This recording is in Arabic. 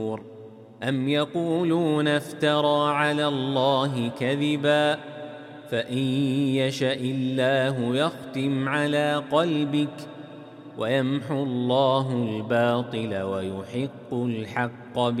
أم يقولون افترى على الله كذبا فإن يشأ الله يختم على قلبك ويمحو الله الباطل ويحق الحق